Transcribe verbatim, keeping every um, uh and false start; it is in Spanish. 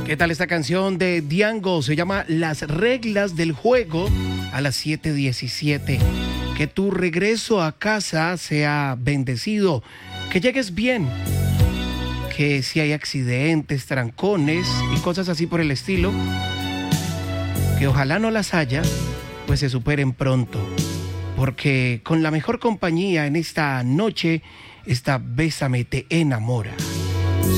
¿Qué tal esta canción de Diango? Se llama Las Reglas del Juego a las siete diecisiete. Que tu regreso a casa sea bendecido, que llegues bien, que si hay accidentes, trancones y cosas así por el estilo, que ojalá no las haya, pues se superen pronto. Porque con la mejor compañía en esta noche, esta Bésame te enamora.